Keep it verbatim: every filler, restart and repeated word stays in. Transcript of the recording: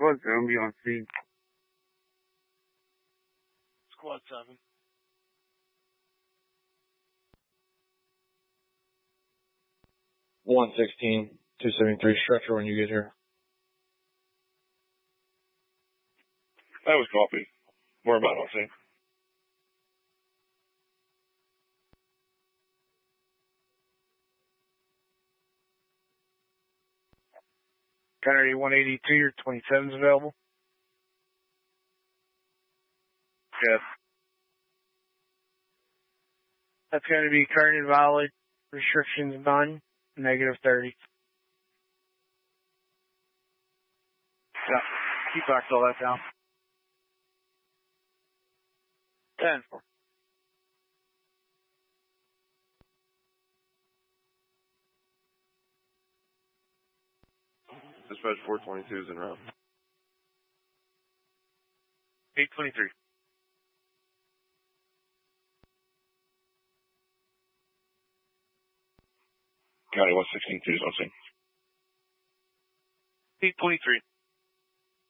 Squad seven, be on scene. Squad seven. one sixteen, two seventy-three, stretcher when you get here. That was copy. More about on scene. Gunnery one eighty-two, your twenty-seven's available. Yes. That's going to be current and valid. Restrictions none. Negative thirty. Yeah. Keep back all that down. ten. Dispatch four twenty-two is en route. eight twenty-three. County one sixteen two is on scene. eight twenty-three.